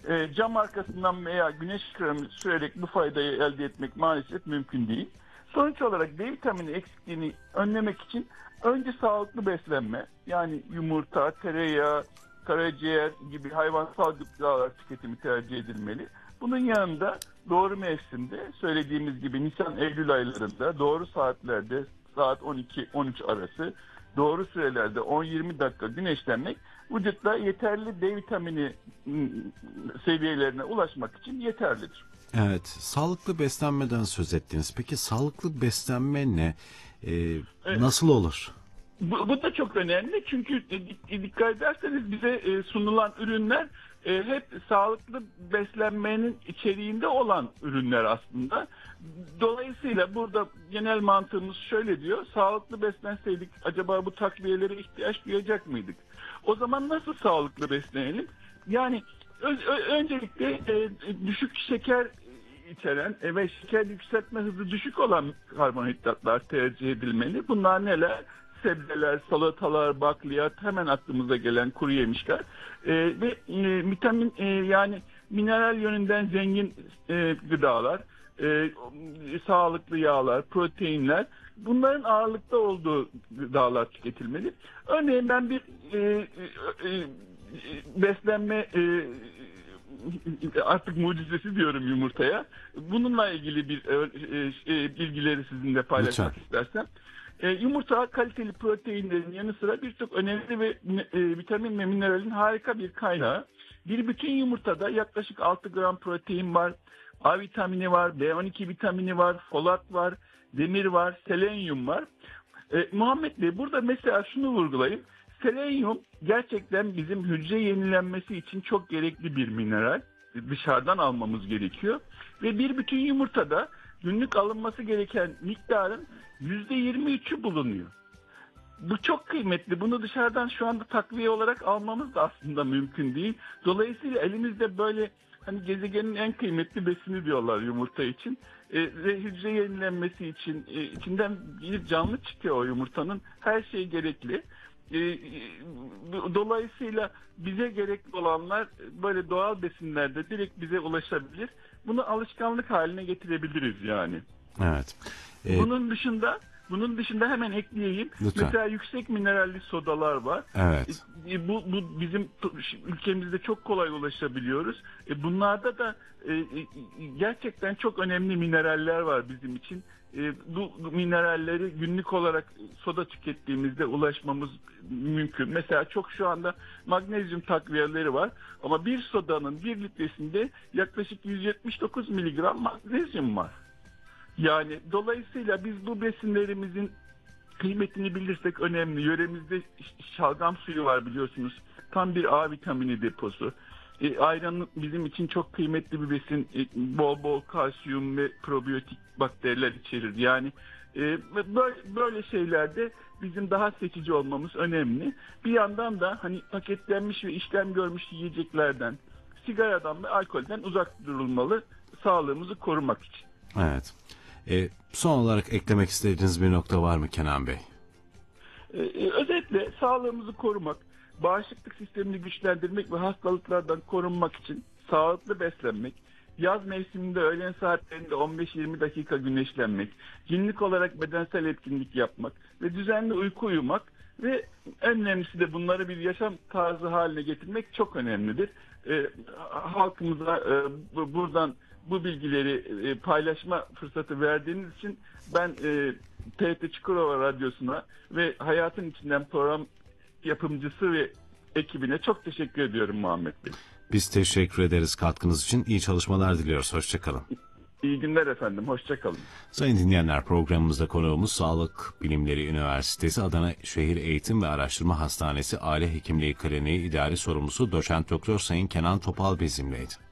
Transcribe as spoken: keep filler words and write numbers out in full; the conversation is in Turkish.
E, cam arkasından veya güneş kremi sürerek bu faydayı elde etmek maalesef mümkün değil. Sonuç olarak D vitamini eksikliğini önlemek için önce sağlıklı beslenme, yani yumurta, tereyağı, karaciğer gibi hayvansal gıdalar tüketimi tercih edilmeli. Bunun yanında doğru mevsimde, söylediğimiz gibi Nisan-Eylül aylarında doğru saatlerde, saat on iki on üç arası doğru sürelerde on yirmi dakika güneşlenmek vücutta yeterli D vitamini seviyelerine ulaşmak için yeterlidir. Evet, sağlıklı beslenmeden söz ettiniz. Peki sağlıklı beslenme ne? Ee, Evet. Nasıl olur? Bu, bu da çok önemli çünkü dikkat ederseniz bize sunulan ürünler hep sağlıklı beslenmenin içeriğinde olan ürünler aslında. Dolayısıyla burada genel mantığımız şöyle diyor: sağlıklı beslenseydik acaba bu takviyelere ihtiyaç duyacak mıydık? O zaman nasıl sağlıklı beslenelim? Yani ö- öncelikle e, düşük şeker içeren e, ve şeker yükseltme hızı düşük olan karbonhidratlar tercih edilmeli. Bunlar neler? Sebzeler, salatalar, bakliyat, hemen aklımıza gelen kuru yemişler e, ve e, vitamin e, yani mineral yönünden zengin e, gıdalar, e, sağlıklı yağlar, proteinler, bunların ağırlıkta olduğu gıdalar tüketilmeli. Örneğin ben bir e, e, beslenme e, artık mucizesi diyorum yumurtaya. Bununla ilgili bir e, e, bilgileri sizinle paylaşmak Lütfen. istersem. E, yumurta kaliteli proteinlerin yanı sıra birçok önemli ve e, vitamin ve mineralin harika bir kaynağı. Bir bütün yumurtada yaklaşık altı gram protein var, A vitamini var, B on iki vitamini var, folat var, demir var, selenyum var. E, Muhammed Bey, burada mesela şunu vurgulayayım. Selenyum gerçekten bizim hücre yenilenmesi için çok gerekli bir mineral. Dışarıdan almamız gerekiyor. Ve bir bütün yumurtada günlük alınması gereken miktarın yüzde yirmi üçü bulunuyor. Bu çok kıymetli. Bunu dışarıdan şu anda takviye olarak almamız da aslında mümkün değil. Dolayısıyla elimizde böyle hani gezegenin en kıymetli besini diyorlar yumurta için. E, ve hücre yenilenmesi için e, içinden bir canlı çıkıyor o yumurtanın. Her şey gerekli. E, dolayısıyla bize gerekli olanlar böyle doğal besinlerde direkt bize ulaşabilir. Bunu alışkanlık haline getirebiliriz yani. Evet. Ee, bunun dışında bunun dışında hemen ekleyeyim. Lütfen. Mesela yüksek mineralli sodalar var. Evet. E, bu, bu bizim ülkemizde çok kolay ulaşabiliyoruz. E, bunlarda da e, gerçekten çok önemli mineraller var bizim için. E, bu, bu mineralleri günlük olarak soda tükettiğimizde ulaşmamız mümkün. Mesela çok şu anda magnezyum takviyeleri var ama bir sodanın bir litresinde yaklaşık yüz yetmiş dokuz miligram magnezyum var. Yani dolayısıyla biz bu besinlerimizin kıymetini bilirsek önemli. Yöremizde şalgam suyu var biliyorsunuz. Tam bir A vitamini deposu. E, ayran bizim için çok kıymetli bir besin. E, bol bol kalsiyum ve probiyotik bakteriler içerir. Yani e, böyle, böyle şeylerde bizim daha seçici olmamız önemli. Bir yandan da hani paketlenmiş ve işlem görmüş yiyeceklerden, sigaradan ve alkolden uzak durulmalı, sağlığımızı korumak için. Evet. E, son olarak eklemek istediğiniz bir nokta var mı Kenan Bey? Ee, özetle sağlığımızı korumak, bağışıklık sistemini güçlendirmek ve hastalıklardan korunmak için sağlıklı beslenmek, yaz mevsiminde öğlen saatlerinde on beş yirmi dakika güneşlenmek, günlük olarak bedensel etkinlik yapmak ve düzenli uyku uyumak ve en önemlisi de bunları bir yaşam tarzı haline getirmek çok önemlidir. Ee, halkımıza e, buradan bu bilgileri e, paylaşma fırsatı verdiğiniz için ben e, T R T Çukurova Radyosu'na ve Hayatın İçinden program yapımcısı ve ekibine çok teşekkür ediyorum Muhammed Bey. Biz teşekkür ederiz katkınız için. İyi çalışmalar diliyoruz. Hoşçakalın. İyi günler efendim. Hoşçakalın. Sayın dinleyenler, programımızda konuğumuz Sağlık Bilimleri Üniversitesi Adana Şehir Eğitim ve Araştırma Hastanesi Aile Hekimliği Kliniği İdari Sorumlusu Doçent Doktor Sayın Kenan Topal bizimleydi.